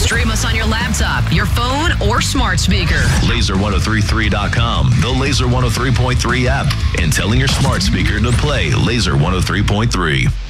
Stream us on your laptop, your phone, or smart speaker. Laser1033.com, the Laser 103.3 app, and telling your smart speaker to play Laser 103.3.